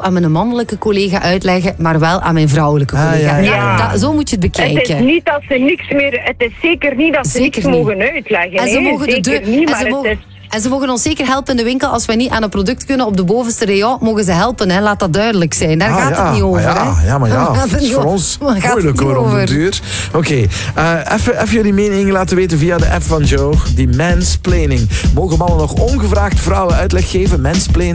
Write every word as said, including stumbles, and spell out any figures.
aan mijn mannelijke collega uitleggen, maar wel aan mijn vrouwelijke Ah, collega. ja, Ja, ja. dat, zo moet je het bekijken. Het is niet dat ze niks meer... Het is zeker niet dat ze Zeker niks niet. mogen uitleggen. En ze hè. mogen de Zeker deur- niet, en maar ze het mogen- is... En ze mogen ons zeker helpen in de winkel als wij niet aan een product kunnen op de bovenste rayon. Mogen ze helpen, hè? Laat dat duidelijk zijn. Daar Ah, gaat ja, het niet over. maar ja, hè? ja, maar ja, Daar gaat het het is niet voor over. ons Daar gaat het moeilijk niet hoor, om de over. duur. Oké, eh, even, even jullie mening laten weten via de app van Joe. Die mansplaining. Mogen mannen nog ongevraagd vrouwen uitleg geven? Mansplaining.